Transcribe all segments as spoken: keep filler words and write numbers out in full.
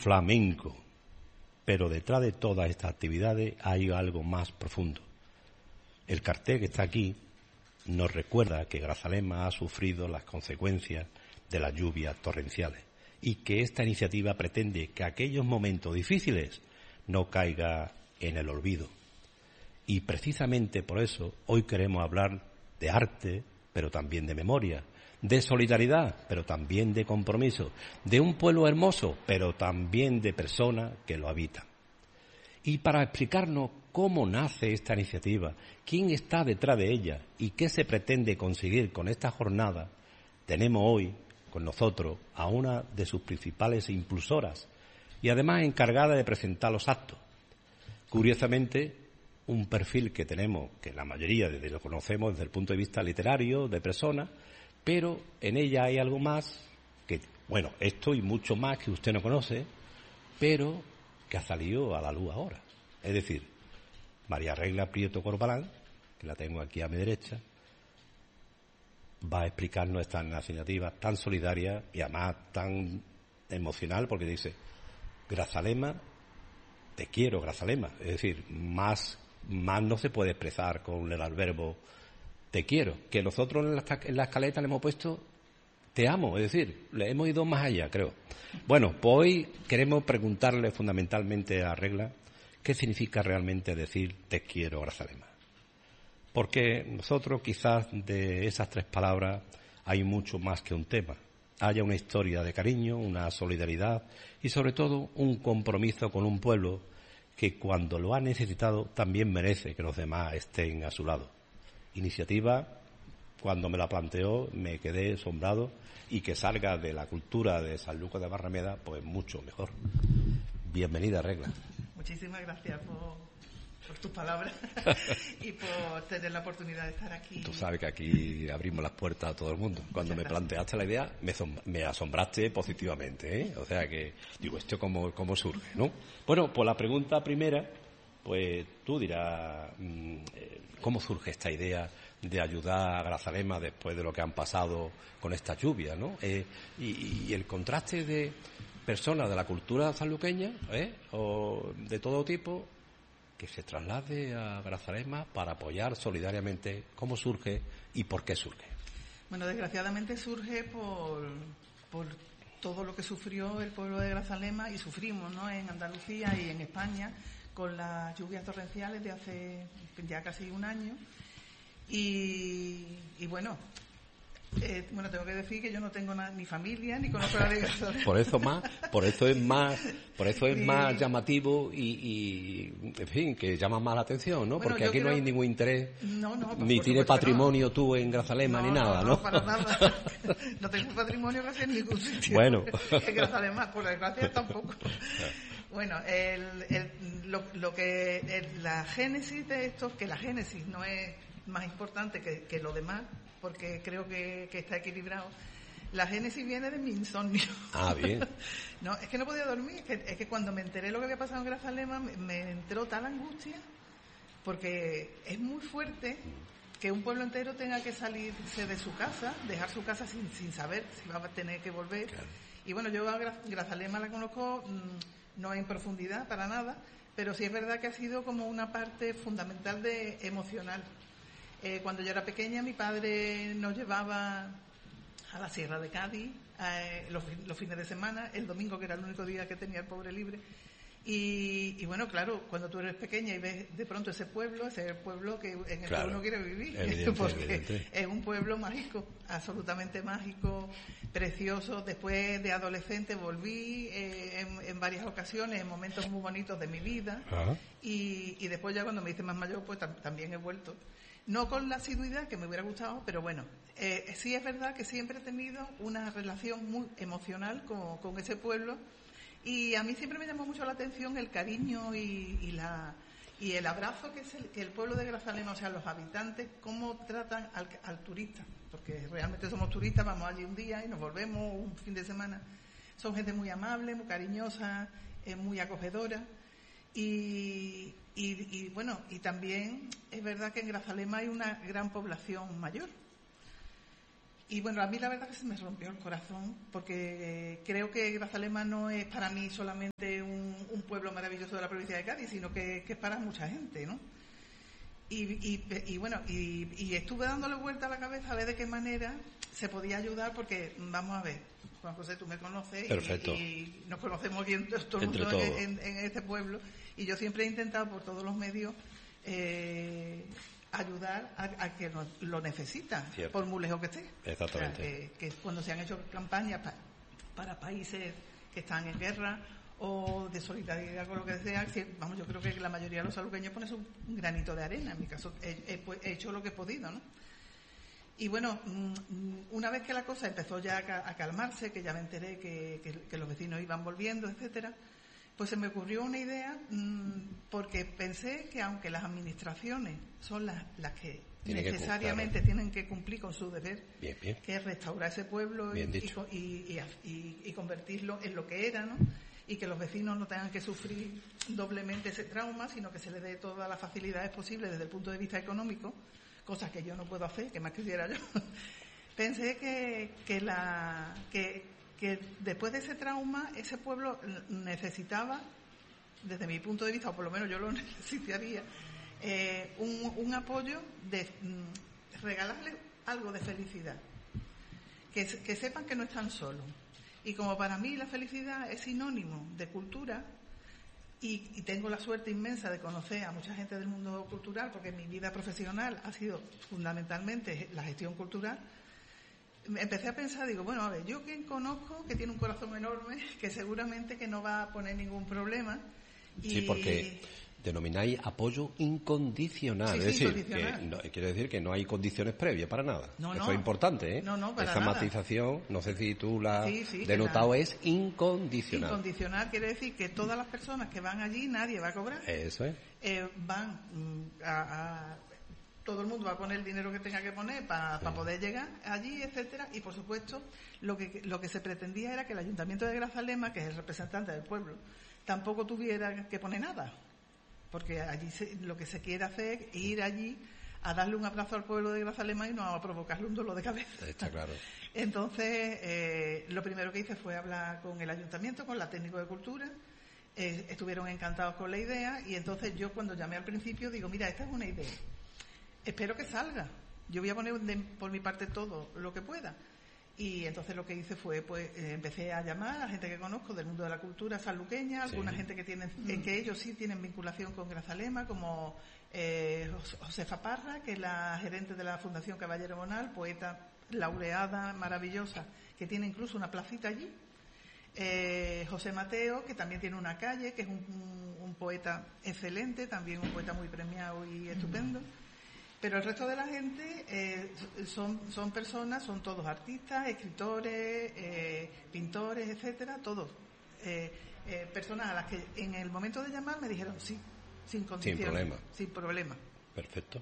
flamenco. Pero detrás de todas estas actividades hay algo más profundo. El cartel que está aquí nos recuerda que Grazalema ha sufrido las consecuencias de las lluvias torrenciales y que esta iniciativa pretende que aquellos momentos difíciles no caigan en el olvido. Y precisamente por eso hoy queremos hablar de arte, pero también de memoria, de solidaridad, pero también de compromiso, de un pueblo hermoso, pero también de personas que lo habitan. Y para explicarnos cómo nace esta iniciativa, quién está detrás de ella y qué se pretende conseguir con esta jornada, tenemos hoy con nosotros a una de sus principales impulsoras y además encargada de presentar los actos. Curiosamente, un perfil que tenemos, que la mayoría de lo conocemos desde el punto de vista literario, de personas, pero en ella hay algo más, que bueno, esto y mucho más que usted no conoce, pero que ha salido a la luz ahora. Es decir, María Regla Prieto Corbalán, que la tengo aquí a mi derecha, va a explicarnos esta iniciativa tan solidaria y además tan emocional, porque dice, Grazalema, te quiero, Grazalema. Es decir, más, más no se puede expresar con el adverbio te quiero, que nosotros en la, en la escaleta le hemos puesto te amo, es decir, le hemos ido más allá, creo. Bueno, pues hoy queremos preguntarle fundamentalmente a Regla qué significa realmente decir te quiero, Grazalema. Porque nosotros quizás de esas tres palabras hay mucho más que un tema. Haya una historia de cariño, una solidaridad y sobre todo un compromiso con un pueblo que cuando lo ha necesitado también merece que los demás estén a su lado. Iniciativa, cuando me la planteó me quedé asombrado y que salga de la cultura de San Lucas de Barrameda, pues mucho mejor. Bienvenida, Regla. Muchísimas gracias por, por tus palabras y por tener la oportunidad de estar aquí. Tú sabes que aquí abrimos las puertas a todo el mundo. Cuando me planteaste la idea, me, me asombraste positivamente, ¿eh? O sea que, digo, ¿esto cómo, cómo surge, no? Bueno, pues la pregunta primera, pues tú dirás, ¿cómo surge esta idea de ayudar a Grazalema después de lo que han pasado con esta lluvia, ¿no? Eh, y, y el contraste de personas de la cultura sanluqueña, ¿eh? O de todo tipo, que se traslade a Grazalema para apoyar solidariamente. ¿Cómo surge y por qué surge? Bueno, desgraciadamente surge por, por todo lo que sufrió el pueblo de Grazalema y sufrimos, ¿no?, en Andalucía y en España con las lluvias torrenciales de hace ya casi un año. Y, y bueno, eh, bueno, tengo que decir que yo no tengo na, ni familia ni conozco a nadie. Por eso más, por eso es más, por eso es y, más llamativo y, y, en fin, que llama más la atención, ¿no? Bueno, porque aquí creo, no hay ningún interés, no, no, ni tiene patrimonio no. tú en Grazalema no, ni nada, ¿no? No, para nada. No tengo patrimonio casi en ningún sitio. Bueno. En Grazalema, por desgracia, tampoco. Bueno, el, el, lo, lo que el, la génesis de esto, que la génesis no es más importante que, que lo demás, porque creo que, que está equilibrado. La génesis viene de mi insomnio. Ah, bien. No, es que no podía dormir, es que, es que cuando me enteré lo que había pasado en Grazalema me, me entró tal angustia, porque es muy fuerte que un pueblo entero tenga que salirse de su casa, dejar su casa sin, sin saber si va a tener que volver. Claro. Y bueno, yo a Grazalema la conozco mmm, no en profundidad para nada, pero sí es verdad que ha sido como una parte fundamental de emocional. Eh, cuando yo era pequeña, mi padre nos llevaba a la Sierra de Cádiz eh, los, los fines de semana, el domingo, que era el único día que tenía el pobre libre. Y, y bueno, claro, cuando tú eres pequeña y ves de pronto ese pueblo, ese es el pueblo que en el claro, que uno quiere vivir, evidente, porque evidente. Es un pueblo mágico, absolutamente mágico, precioso. Después de adolescente volví eh, en, en varias ocasiones, en momentos muy bonitos de mi vida. Y, y después ya cuando me hice más mayor, pues tam- también he vuelto. No con la asiduidad que me hubiera gustado, pero bueno, eh, sí es verdad que siempre he tenido una relación muy emocional con, con ese pueblo. Y a mí siempre me llamó mucho la atención el cariño y, y la y el abrazo que es el, que el pueblo de Grazalema, o sea, los habitantes, cómo tratan al, al turista, porque realmente somos turistas, vamos allí un día y nos volvemos un fin de semana. Son gente muy amable, muy cariñosa, eh, muy acogedora. Y, y, y bueno, y también es verdad que en Grazalema hay una gran población mayor. Y bueno, a mí la verdad que se me rompió el corazón, porque creo que Grazalema no es para mí solamente un, un pueblo maravilloso de la provincia de Cádiz, sino que, que es para mucha gente, ¿no? Y, y, y bueno, y, y estuve dándole vuelta a la cabeza a ver de qué manera se podía ayudar, porque vamos a ver, Juan José, tú me conoces y, y nos conocemos bien todo el mundo en, en este pueblo, y yo siempre he intentado por todos los medios eh, ayudar a, a que lo, lo necesita, Cierto. por muy lejos que esté. Exactamente. O sea, que, que cuando se han hecho campañas pa, para países que están en guerra o de solidaridad con lo que sea, vamos, yo creo que la mayoría de los saluqueños ponen un granito de arena. En mi caso he, he, he hecho lo que he podido, ¿no? Y bueno, una vez que la cosa empezó ya a calmarse, que ya me enteré que, que, que los vecinos iban volviendo, etcétera, pues se me ocurrió una idea, porque pensé que aunque las administraciones son las, las que Tiene necesariamente que tienen que cumplir con su deber, bien, bien. que es restaurar ese pueblo y, y, y, y, y convertirlo en lo que era, ¿no? Y que los vecinos no tengan que sufrir doblemente ese trauma, sino que se les dé todas las facilidades posibles desde el punto de vista económico, cosas que yo no puedo hacer, que más quisiera yo. Pensé que, que, la, que, que después de ese trauma, ese pueblo necesitaba, desde mi punto de vista, o por lo menos yo lo necesitaría, eh, un, un apoyo de mm, regalarles algo de felicidad. Que, que sepan que no están solos. Y como para mí la felicidad es sinónimo de cultura, y, y tengo la suerte inmensa de conocer a mucha gente del mundo cultural, porque mi vida profesional ha sido fundamentalmente la gestión cultural, empecé a pensar, digo, bueno, a ver, yo quien conozco, que tiene un corazón enorme, que seguramente que no va a poner ningún problema. Y... Sí, porque denomináis apoyo incondicional, sí, es sí, decir, que no, quiere decir que no hay condiciones previas para nada. No, Eso no. es importante, ¿eh? No, no, para Esa nada. matización, no sé si tú la has sí, sí, denotado, la... es incondicional. Incondicional quiere decir que todas las personas que van allí, nadie va a cobrar. Eso es. Eh, van a, a... Todo el mundo va a poner el dinero que tenga que poner para sí. poder llegar allí, etcétera. Y, por supuesto, lo que, lo que se pretendía era que el Ayuntamiento de Grazalema, que es el representante del pueblo, tampoco tuviera que poner nada. Porque allí se, lo que se quiere hacer es ir allí a darle un abrazo al pueblo de Grazalema y no a provocarle un dolor de cabeza. Está claro. Entonces, eh, lo primero que hice fue hablar con el ayuntamiento, con la técnico de cultura. Eh, estuvieron encantados con la idea, y entonces yo, cuando llamé al principio, digo, mira, esta es una idea. Espero que salga. Yo voy a poner de, por mi parte todo lo que pueda. Y entonces lo que hice fue, pues, eh, empecé a llamar a gente que conozco del mundo de la cultura sanluqueña, alguna sí. gente que tiene, en que ellos sí tienen vinculación con Grazalema, como eh, Josefa Parra, que es la gerente de la Fundación Caballero Bonal, poeta laureada, maravillosa, que tiene incluso una placita allí. Eh, José Mateo, que también tiene una calle, que es un, un, un poeta excelente, también un poeta muy premiado y estupendo. Pero el resto de la gente eh, son, son personas, son todos artistas, escritores, eh, pintores, etcétera, todos. Eh, eh, personas a las que en el momento de llamar me dijeron sí, sin condiciones. Sin problema. Sin problema. Perfecto.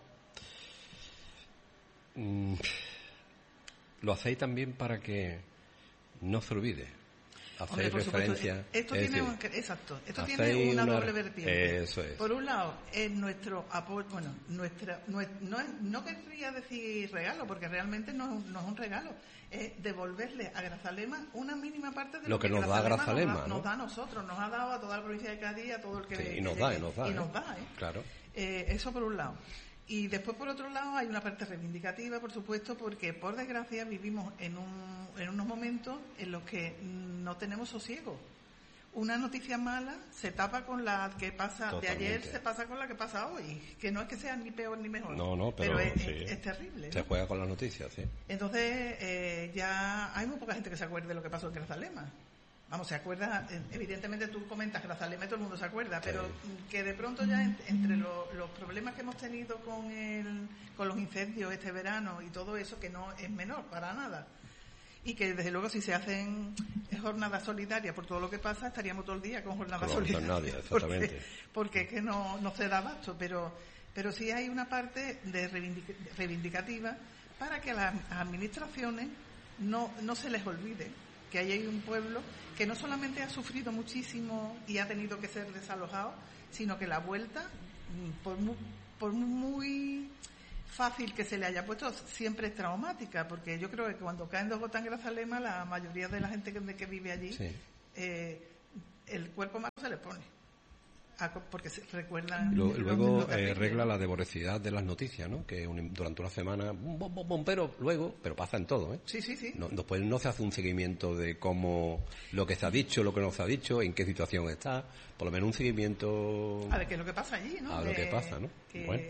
Mm, lo hacéis también para que no se olvide. Hacéis referencia. Esto tiene decir, un, exacto. Esto tiene una, una doble vertiente. Eso es. Por un lado, es nuestro apoyo, bueno, nuestra, no, no, no querría decir regalo, porque realmente no es un, no es un regalo. Es devolverle a Grazalema una mínima parte de lo, lo que, que nos Grazalema da Grazalema, nos, ¿no? nos da a nosotros, nos ha dado a toda la provincia de Cádiz, a todo el que sí, ve, y nos que da, llegue, y nos da, y ¿eh? nos da, ¿eh? Claro. Eh, eso por un lado. Y después, por otro lado, hay una parte reivindicativa, por supuesto, porque, por desgracia, vivimos en, un, en unos momentos en los que no tenemos sosiego. Una noticia mala se tapa con la que pasa Totalmente. de ayer, se pasa con la que pasa hoy. Que no es que sea ni peor ni mejor. No, no, pero, pero es, sí. es, es terrible, ¿no? Se juega con las noticias, sí. Entonces, eh, ya hay muy poca gente que se acuerde de lo que pasó en Grazalema. Vamos, se acuerda, evidentemente tú comentas Grazalema y todo el mundo se acuerda, sí. pero que de pronto ya en, entre lo, los problemas que hemos tenido con, el, con los incendios este verano y todo eso, que no es menor para nada. Y que desde luego si se hacen jornadas solidarias por todo lo que pasa, estaríamos todo el día con jornadas con solidarias. Nadie, exactamente. Porque, porque es que no, no se da abasto, pero, pero sí hay una parte de reivindic- reivindicativa para que a las administraciones no, no se les olvide que ahí hay un pueblo que no solamente ha sufrido muchísimo y ha tenido que ser desalojado, sino que la vuelta, por muy, por muy fácil que se le haya puesto siempre es traumática, porque yo creo que cuando caen dos gotas en Grazalema, la mayoría de la gente que, que vive allí, sí. eh, el cuerpo malo se le pone. Porque se recuerdan. Luego, luego eh, regla la devorosidad de las noticias, ¿no? Que un, durante una semana, bom, bom, bom, pero luego, pero pasa en todo, ¿eh? Sí, sí, sí. No, después no se hace un seguimiento de cómo, lo que se ha dicho, lo que no se ha dicho, en qué situación está, por lo menos un seguimiento. A ver qué es lo que pasa allí, ¿no? A que, lo que pasa, ¿no? Que... Bueno.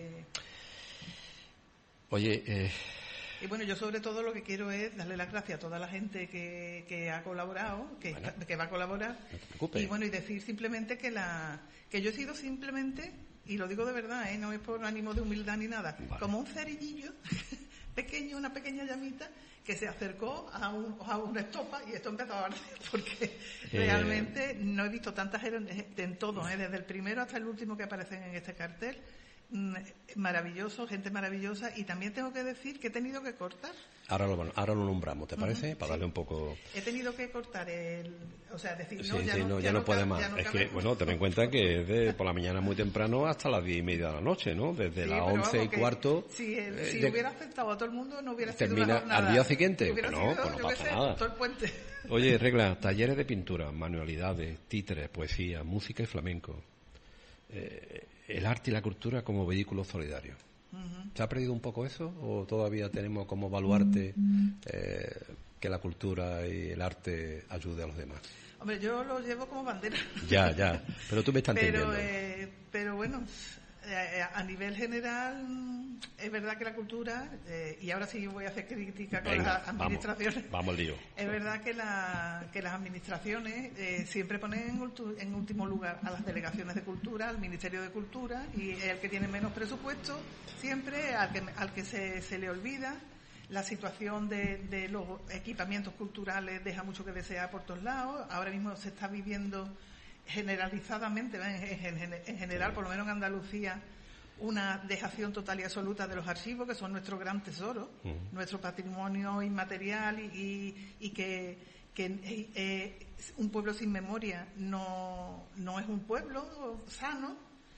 Oye, eh... Y bueno, yo sobre todo lo que quiero es darle las gracias a toda la gente que, que ha colaborado, que, bueno, que va a colaborar. No te preocupes. Y bueno, y decir simplemente que la que yo he sido simplemente, y lo digo de verdad, ¿eh? No es por ánimo de humildad ni nada, vale. Como un cerillillo pequeño, una pequeña llamita que se acercó a, un, a una estopa y esto empezó a arder, porque eh... realmente no he visto tantas en todo, ¿eh? Desde el primero hasta el último que aparecen en este cartel. Maravilloso, gente maravillosa, y también tengo que decir que he tenido que cortar. Ahora lo, ahora lo nombramos, ¿te parece? Uh-huh, Para sí. darle un poco. He tenido que cortar el, o sea, decir sí, no, ya sí, no, no, ya ya no, no puede más. No es cabe. que, bueno, ten en cuenta que es de por la mañana muy temprano hasta las diez y media de la noche, ¿no? Desde sí, las once vamos, y cuarto. Si, el, eh, si de, hubiera afectado a todo el mundo, no hubiera sido termina una jornada. al día siguiente. Hubiera No, sido, pues no yo pasa qué sé, nada. todo el puente. Oye, Regla, talleres de pintura, manualidades, títeres, poesía, música y flamenco. Eh, el arte y la cultura como vehículo solidario. Uh-huh. ¿Se ha perdido un poco eso o todavía tenemos como baluarte eh, que la cultura y el arte ayude a los demás? Hombre, yo lo llevo como bandera. Ya, ya, pero tú me estás pero, entendiendo. Eh, pero bueno, eh, a nivel general es verdad que la cultura, eh, y ahora sí voy a hacer crítica con Venga, las administraciones. Vamos, vamos al lío. Es verdad que, la, que las administraciones eh, siempre ponen en, ultu, en último lugar a las delegaciones de cultura, al Ministerio de Cultura, y el que tiene menos presupuesto, siempre al que, al que se, se le olvida. La situación de, de los equipamientos culturales deja mucho que desear por todos lados. Ahora mismo se está viviendo generalizadamente, en, en, en general, por lo menos en Andalucía, una dejación total y absoluta de los archivos, que son nuestro gran tesoro, uh-huh. nuestro patrimonio inmaterial, y, y, y que, que eh, un pueblo sin memoria no, no es un pueblo sano.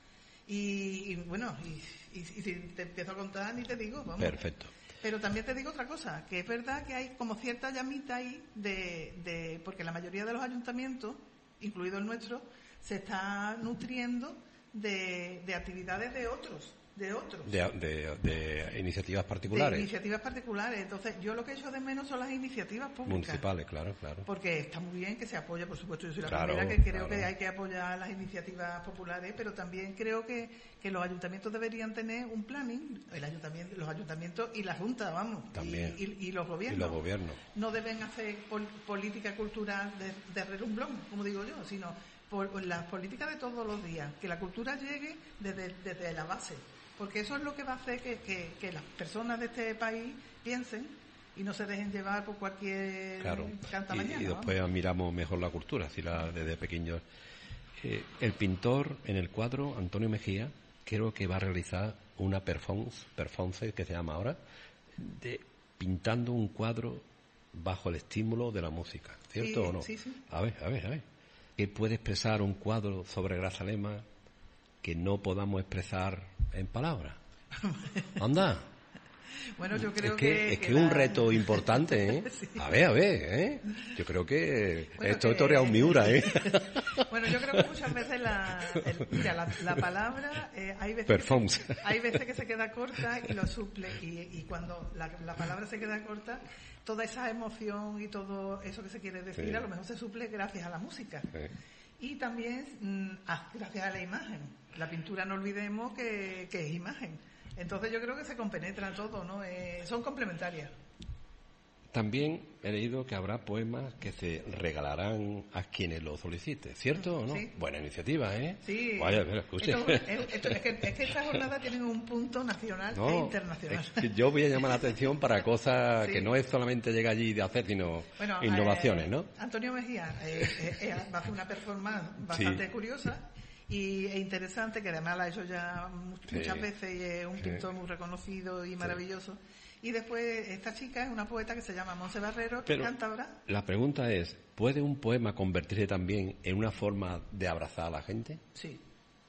Y, y bueno, y, y, y si te empiezo a contar, ni te digo, vamos. Perfecto. Pero también te digo otra cosa, que es verdad que hay como cierta llamita ahí, de, de porque la mayoría de los ayuntamientos, incluido el nuestro, se está nutriendo de, de actividades de otros, de otros. De, de, de iniciativas particulares. De iniciativas particulares. Entonces, yo lo que echo de menos son las iniciativas públicas. Municipales, claro, claro. Porque está muy bien que se apoye, por supuesto, yo soy la claro, primera que creo claro. que hay que apoyar las iniciativas populares, pero también creo que, que los ayuntamientos deberían tener un planning, el ayuntamiento, los ayuntamientos y la Junta, vamos, también. Y, y, y los gobiernos. Y los gobiernos. No deben hacer pol- política cultural de, de relumbrón, como digo yo, sino por las políticas de todos los días, que la cultura llegue desde, desde la base. Porque eso es lo que va a hacer que, que, que las personas de este país piensen y no se dejen llevar por cualquier claro. canta y, mañana. Y después ¿no? admiramos mejor la cultura, si la desde pequeños. Eh, el pintor en el cuadro, Antonio Mejía, creo que va a realizar una performance, performance que se llama ahora, de pintando un cuadro bajo el estímulo de la música, ¿cierto sí, o no? Sí, sí. A ver, a ver, a ver. ¿Qué puede expresar un cuadro sobre Grazalema que no podamos expresar en palabras? Anda. Bueno, yo creo es que, que... Es que que la... un la... reto importante, ¿eh? Sí. A ver, a ver, ¿eh? Yo creo que bueno, esto es que... Torreal Miura, ¿eh? Bueno, yo creo que muchas veces la, el, mira, la, la palabra, eh, hay, veces Performance. que, hay veces que se queda corta y lo suple, y, y cuando la, la palabra se queda corta, toda esa emoción y todo eso que se quiere decir, sí. a lo mejor se suple gracias a la música. Sí. Y también mmm, gracias a la imagen. La pintura, no olvidemos que, que es imagen. Entonces yo creo que se compenetra todo, ¿no? Eh, son complementarias. También he leído que habrá poemas que se regalarán a quienes lo soliciten, ¿cierto o no? Sí. Buena iniciativa, ¿eh? Sí. Vaya, mira, escuche. Esto, esto, es, que, es que esta jornada tiene un punto nacional no, e internacional. Es que yo voy a llamar la atención para cosas sí. que no es solamente llegar allí de hacer, sino bueno, innovaciones, eh, ¿no? Antonio Mejía eh, eh, eh, va a hacer una performance bastante sí. curiosa y e interesante, que además la ha hecho ya muchas sí. veces y es un pintor sí. muy reconocido y maravilloso. Sí. Y después esta chica es una poeta que se llama Monse Barrero, que canta ahora. La pregunta es, ¿puede un poema convertirse también en una forma de abrazar a la gente? Sí.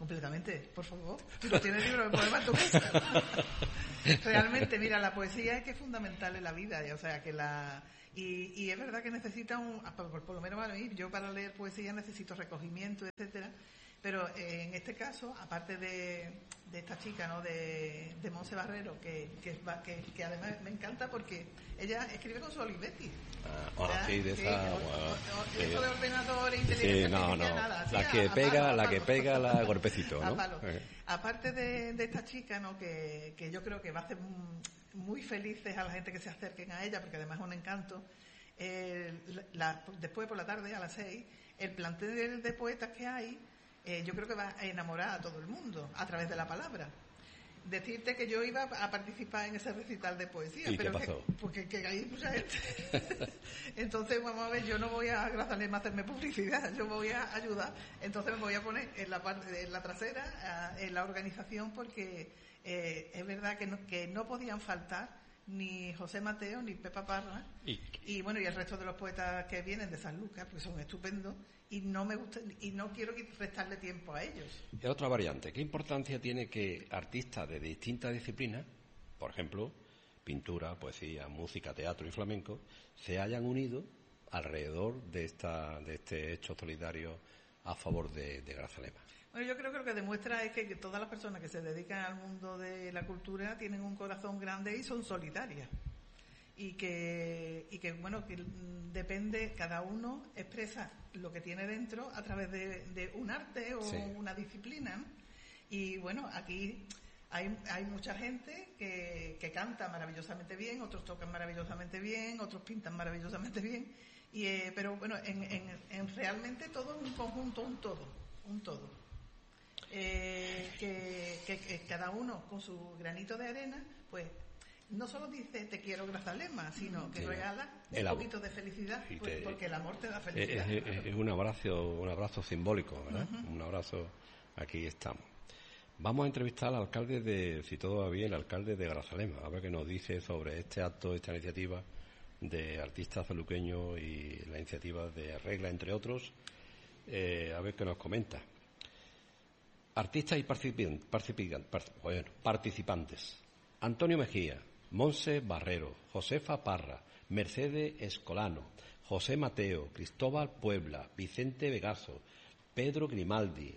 Completamente, por favor. Tú no tienes libro de poemas en tu casa. Realmente, mira, la poesía es que es fundamental en la vida, o sea, que la... Y, y es verdad que necesita un... Por, por lo menos para mí, yo para leer poesía necesito recogimiento, etcétera. Pero eh, en este caso, aparte de, de esta chica, ¿no?, de, de Monse Barrero, que, que, que, que además me encanta porque ella escribe con su Olivetti. Ah, oh, sí, de esa... Sí, bueno, o, o, sí. Eso de ordenador, inteligencia sí, no, no. nada. La Sí, que a, pega, a palo, a la palo. que pega, la golpecito, ¿no? A palo. Eh. Aparte de, de esta chica, ¿no?, que, que yo creo que va a hacer muy felices a la gente que se acerquen a ella, porque además es un encanto. Eh, la, después por la tarde, a las seis, el plantel de, de poetas que hay, eh, yo creo que va a enamorar a todo el mundo a través de la palabra. Decirte que yo iba a participar en ese recital de poesía, ¿Y pero qué pasó? Que, porque que hay mucha gente. Entonces, vamos a ver, yo no voy a Grazalema a hacerme publicidad, yo voy a ayudar. Entonces me voy a poner en la parte, en la trasera, en la organización, porque eh, es verdad que no, que no podían faltar ni José Mateo ni Pepa Parra y, y bueno y el resto de los poetas que vienen de San Lucas, porque son estupendos, y no me gusta y no quiero restarle tiempo a ellos. Y otra variante, ¿qué importancia tiene que artistas de distintas disciplinas, por ejemplo, pintura, poesía, música, teatro y flamenco, se hayan unido alrededor de esta de este hecho solidario a favor de, de Grazalema? Bueno, yo creo que lo que demuestra es que, que todas las personas que se dedican al mundo de la cultura tienen un corazón grande y son solidarias. Y que, y que bueno, que depende, cada uno expresa lo que tiene dentro a través de, de un arte o sí. una disciplina, ¿no? Y bueno, aquí hay, hay mucha gente que, que canta maravillosamente bien, otros tocan maravillosamente bien, otros pintan maravillosamente bien, y, eh, pero bueno, en, en, en realmente todo es un conjunto, un todo, un todo. Eh, que, que, que cada uno con su granito de arena, pues no solo dice te quiero Grazalema, sino que sí, regala un el poquito de felicidad, te, pues, porque el amor te da felicidad. Es, es, es un abrazo, un abrazo simbólico, ¿verdad? Uh-huh. Un abrazo, aquí estamos. Vamos a entrevistar al alcalde de, si todo va bien, el alcalde de Grazalema, a ver qué nos dice sobre este acto, esta iniciativa de artistas saluqueños y la iniciativa de Regla, entre otros, eh, a ver qué nos comenta. Artistas y participantes, participantes, bueno, participantes. Antonio Mejía, Monse Barrero, Josefa Parra, Mercedes Escolano, José Mateo, Cristóbal Puebla, Vicente Vegaso, Pedro Grimaldi,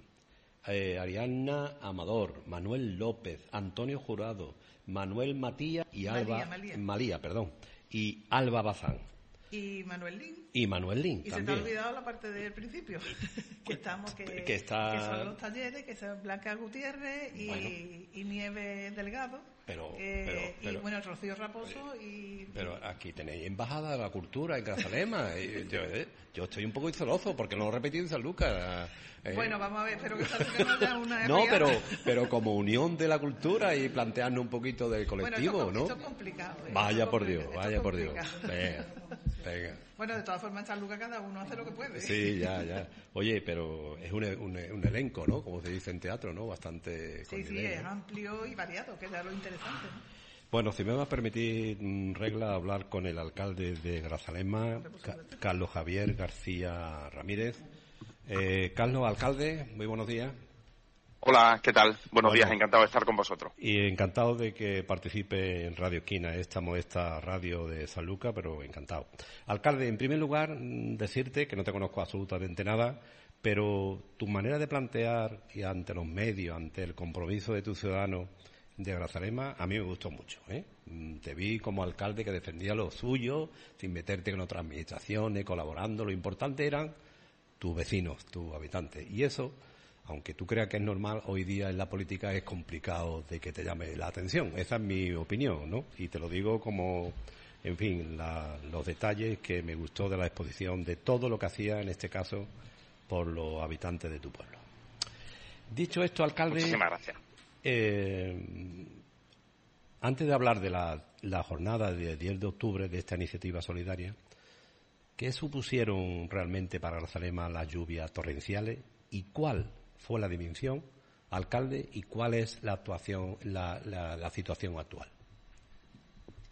eh, Ariadna Amador, Manuel López, Antonio Jurado, Manuel Matía y Alba... Malía, Malía. Malía, perdón. Y Alba Bazán. Y Manuel Lin. Y Manuel Lin y también. Se te ha olvidado la parte del principio, que estamos que, que, está... que son los talleres, que son Blanca Gutiérrez y, bueno. y Nieves Delgado. Pero, eh, pero, pero, y bueno, Rocío Raposo y... Pero aquí tenéis embajada de la cultura en Grazalema. yo, eh, yo estoy un poco celoso porque no lo he repetido en San Lucas. Eh. Bueno, vamos a ver, espero que San Lucas no haya una... No, pero, pero como unión de la cultura y plantearnos un poquito del colectivo, bueno, esto, ¿no? Esto es complicado. ¿eh? Vaya esto por Dios, esto vaya por Dios. Venga, venga. Bueno, de todas formas en San Lucas cada uno hace lo que puede. Sí, ya, ya. Oye, pero es un, un, un elenco, ¿no? Como se dice en teatro, ¿no? Bastante... Sí, sí, nivel, es ¿no? amplio y variado, que es lo interesante, ¿no? Bueno, si me va a permitir, Regla, hablar con el alcalde de Grazalema, Ca- Carlos Javier García Ramírez. Eh, Carlos, alcalde, muy buenos días. Hola, ¿qué tal? Buenos bueno, días, encantado de estar con vosotros. Y encantado de que participe en Radio Esquina, esta modesta radio de San Lucas, pero encantado. Alcalde, en primer lugar, decirte que no te conozco absolutamente nada, pero tu manera de plantear y ante los medios, ante el compromiso de tus ciudadanos de Grazalema, a mí me gustó mucho, ¿eh? Te vi como alcalde que defendía lo suyo, sin meterte con otras administraciones, colaborando. Lo importante eran tus vecinos, tus habitantes. Y eso, aunque tú creas que es normal, hoy día en la política es complicado de que te llame la atención. Esa es mi opinión, ¿no? Y te lo digo como, en fin, la, los detalles que me gustó de la exposición, de todo lo que hacía, en este caso, por los habitantes de tu pueblo. Dicho esto, alcalde... Muchísimas gracias. Eh, antes de hablar de la, la jornada de diez de octubre de esta iniciativa solidaria, ¿qué supusieron realmente para Grazalema las lluvias torrenciales y cuál fue la dimensión, alcalde, y cuál es la actuación, la, la, la situación actual?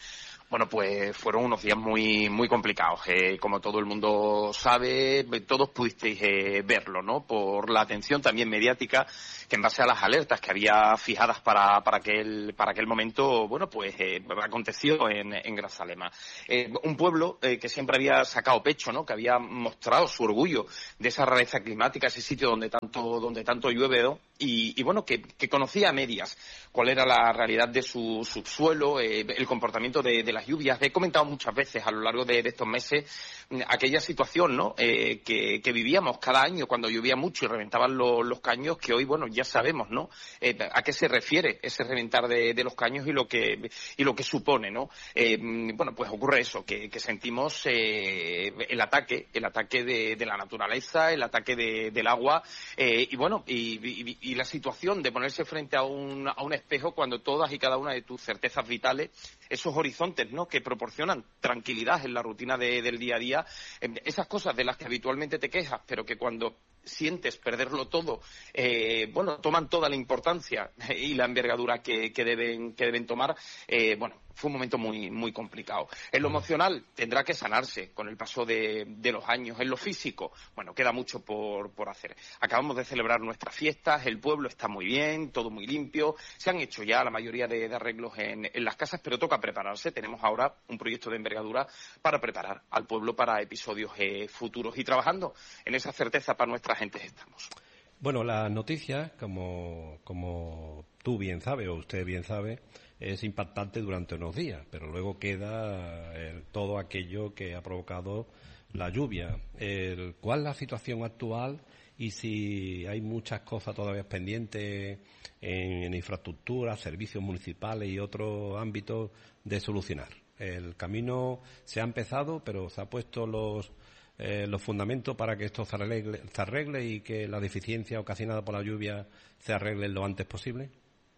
Bueno, pues fueron unos días muy muy complicados. Eh, como todo el mundo sabe, todos pudisteis eh, verlo, ¿no? Por la atención también mediática que en base a las alertas que había fijadas para para aquel para aquel momento, bueno, pues eh, aconteció en, en Grazalema. Eh, un pueblo eh, que siempre había sacado pecho, ¿no? Que había mostrado su orgullo de esa rareza climática, ese sitio donde tanto donde tanto llueve, ¿no? Y, y bueno, que, que conocía a medias cuál era la realidad de su subsuelo, eh, el comportamiento de, de las lluvias. He comentado muchas veces a lo largo de, de estos meses aquella situación, ¿no? Eh, que, que vivíamos cada año cuando llovía mucho y reventaban lo, los caños, que hoy, bueno, ya sabemos, ¿no? Eh, a qué se refiere ese reventar de, de los caños y lo que y lo que supone, ¿no? Eh, bueno, pues ocurre eso, que, que sentimos eh, el ataque, el ataque de, de la naturaleza, el ataque de, del agua, eh, y bueno, y, y, y la situación de ponerse frente a un, a un espejo cuando todas y cada una de tus certezas vitales, esos horizontes, ¿no? Que proporcionan tranquilidad en la rutina de, del día a día, eh, esas cosas de las que habitualmente te quejas, pero que cuando sientes perderlo todo, eh, bueno, toman toda la importancia y la envergadura que, que deben que deben tomar. Eh, bueno, fue un momento muy muy complicado. En lo emocional tendrá que sanarse con el paso de, de los años. En lo físico, bueno, queda mucho por, por hacer. Acabamos de celebrar nuestras fiestas, el pueblo está muy bien, todo muy limpio, se han hecho ya la mayoría de, de arreglos en, en las casas, pero toca prepararse. Tenemos ahora un proyecto de envergadura para preparar al pueblo para episodios eh, futuros y trabajando en esa certeza para nuestra gente estamos. Bueno, la noticia, como, como tú bien sabes, o usted bien sabe, es impactante durante unos días, pero luego queda el, todo aquello que ha provocado la lluvia. El, ¿Cuál es la situación actual y si hay muchas cosas todavía pendientes en, en infraestructura, servicios municipales y otros ámbitos de solucionar? El camino se ha empezado, pero se ha puesto los Eh, los fundamentos para que esto se arregle, se arregle y que la deficiencia ocasionada por la lluvia se arregle lo antes posible.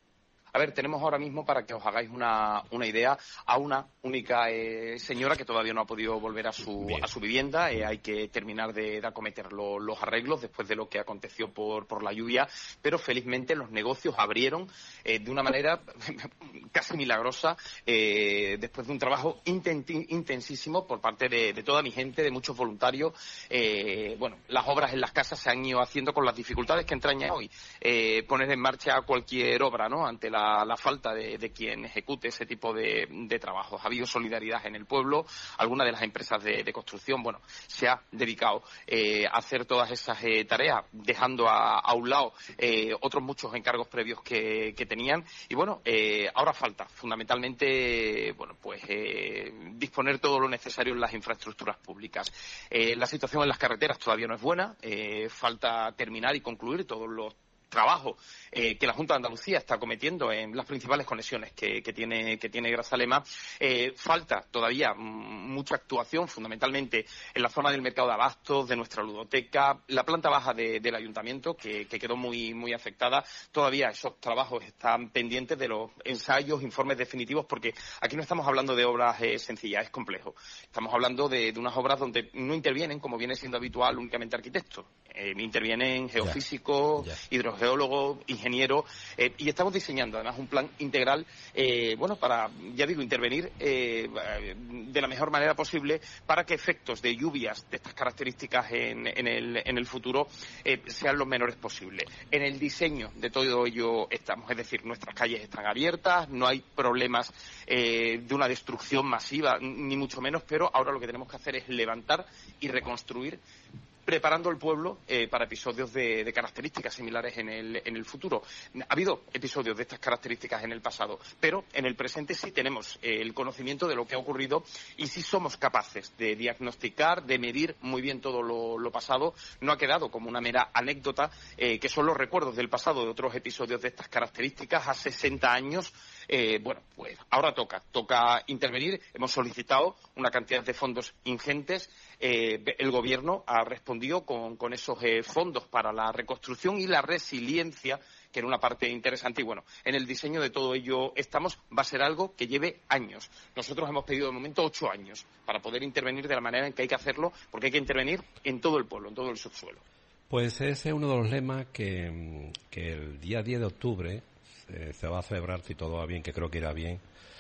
A ver, tenemos ahora mismo, para que os hagáis una, una idea, a una única eh, señora que todavía no ha podido volver a su, a su vivienda. Eh, hay que terminar de, de acometer lo, los arreglos después de lo que aconteció por, por la lluvia, pero felizmente los negocios abrieron eh, de una manera casi milagrosa, eh, después de un trabajo intenti, intensísimo por parte de, de toda mi gente, de muchos voluntarios. Eh, bueno, las obras en las casas se han ido haciendo con las dificultades que entraña hoy eh, poner en marcha cualquier obra, ¿no? Ante la La, la falta de, de quien ejecute ese tipo de, de trabajos. Ha habido solidaridad en el pueblo. Algunas de las empresas de, de construcción, bueno, se ha dedicado eh, a hacer todas esas eh, tareas, dejando a, a un lado eh, otros muchos encargos previos que, que tenían. Y bueno, eh, ahora falta fundamentalmente, bueno, pues eh, disponer todo lo necesario en las infraestructuras públicas. Eh, la situación en las carreteras todavía no es buena. Eh, falta terminar y concluir todos los trabajo eh, que la Junta de Andalucía está cometiendo en las principales conexiones que, que tiene que tiene Grazalema. Eh, falta todavía m- mucha actuación, fundamentalmente en la zona del mercado de abastos, de nuestra ludoteca, la planta baja de, del ayuntamiento, que, que quedó muy muy afectada. Todavía esos trabajos están pendientes de los ensayos, informes definitivos, porque aquí no estamos hablando de obras eh, sencillas, es complejo. Estamos hablando de, de unas obras donde no intervienen, como viene siendo habitual, únicamente arquitectos. Eh, intervienen geofísicos, yeah. Yeah. hidrogeólogos, ingenieros, eh, y estamos diseñando además un plan integral, eh, bueno, para, ya digo, intervenir eh, de la mejor manera posible para que efectos de lluvias de estas características en, en, el, en el futuro eh, sean los menores posibles. En el diseño de todo ello estamos, es decir, nuestras calles están abiertas, no hay problemas eh, de una destrucción masiva, ni mucho menos, pero ahora lo que tenemos que hacer es levantar y reconstruir, preparando al pueblo eh, para episodios de, de características similares en el, en el futuro. Ha habido episodios de estas características en el pasado, pero en el presente sí tenemos eh, el conocimiento de lo que ha ocurrido y sí somos capaces de diagnosticar, de medir muy bien todo lo, lo pasado. No ha quedado como una mera anécdota, eh, que son los recuerdos del pasado de otros episodios de estas características. A sesenta años, eh, bueno, pues ahora toca, toca intervenir. Hemos solicitado una cantidad de fondos ingentes. Eh, el Gobierno ha respondido con, con esos eh, fondos para la reconstrucción y la resiliencia, que era una parte interesante. Y bueno, en el diseño de todo ello estamos. Va a ser algo que lleve años. Nosotros hemos pedido de momento ocho años para poder intervenir de la manera en que hay que hacerlo, porque hay que intervenir en todo el pueblo, en todo el subsuelo. Pues ese es uno de los lemas que, que el día diez de octubre eh, se va a celebrar, si todo va bien, que creo que irá bien,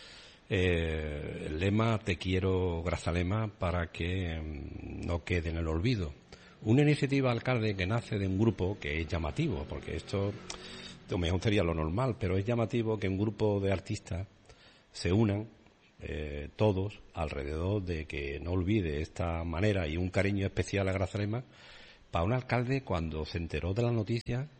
Eh, el lema Te quiero, Grazalema, para que mm, no quede en el olvido. Una iniciativa, alcalde, que nace de un grupo que es llamativo, porque esto a lo mejor sería lo normal, pero es llamativo que un grupo de artistas se unan eh, todos alrededor de que no olvide esta manera y un cariño especial a Grazalema. Para un alcalde, cuando se enteró de la noticia,